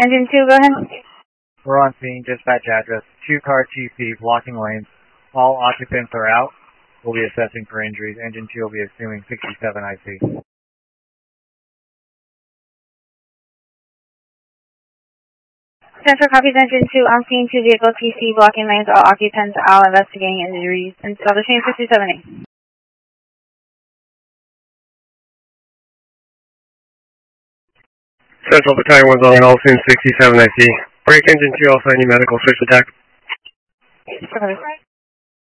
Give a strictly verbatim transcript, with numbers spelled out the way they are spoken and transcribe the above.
Engine two, go ahead. We're on scene, dispatch address, two-car T C, blocking lanes. All occupants are out. We'll be assessing for injuries. Engine two will be assuming sixty-seven I C. Central copies engine two, on scene, two vehicle T C, blocking lanes, all occupants out, investigating injuries. And establishing sixty-seven A. Central Battalion one's on all scene, sixty-seven I C. Break engine two, also any medical, switch attack.